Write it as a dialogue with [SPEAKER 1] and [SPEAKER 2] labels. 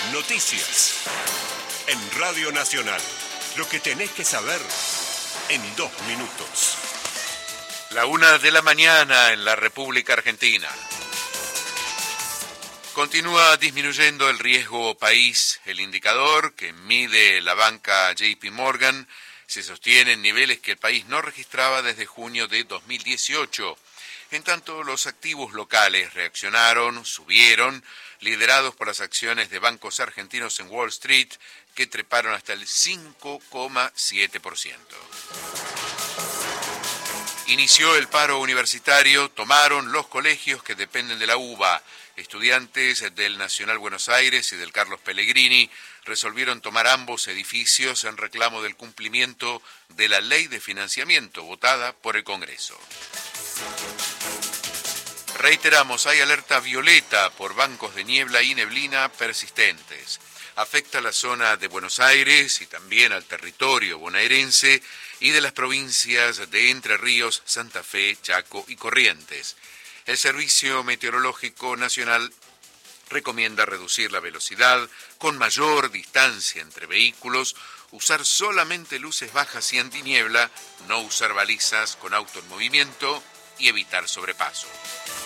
[SPEAKER 1] Noticias. En Radio Nacional. Lo que tenés que saber en 2 minutos.
[SPEAKER 2] 1:00 a.m. en la República Argentina. Continúa disminuyendo el riesgo país. El indicador que mide la banca JP Morgan se sostiene en niveles que el país no registraba desde junio de 2018. En tanto, los activos locales reaccionaron, subieron, liderados por las acciones de bancos argentinos en Wall Street, que treparon hasta el 5,7%. Inició el paro universitario, tomaron los colegios que dependen de la UBA. Estudiantes del Nacional Buenos Aires y del Carlos Pellegrini resolvieron tomar ambos edificios en reclamo del cumplimiento de la ley de financiamiento votada por el Congreso. Reiteramos, hay alerta violeta por bancos de niebla y neblina persistentes. Afecta a la zona de Buenos Aires y también al territorio bonaerense y de las provincias de Entre Ríos, Santa Fe, Chaco y Corrientes. El Servicio Meteorológico Nacional recomienda reducir la velocidad con mayor distancia entre vehículos, usar solamente luces bajas y antiniebla, no usar balizas con auto en movimiento y evitar sobrepaso.